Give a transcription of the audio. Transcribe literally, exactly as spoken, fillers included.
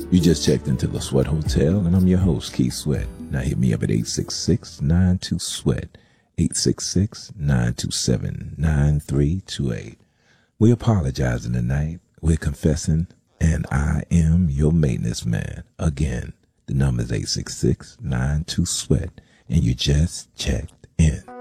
You just checked into the Sweat Hotel, and I'm your host, Keith Sweat. Now hit me up at eight six six, nine two, SWEAT, eight six six, nine two seven, nine three two eight. We're apologizing tonight, we're confessing, and I am your maintenance man. Again, the number is eight six six, nine two, SWEAT, and you just checked in.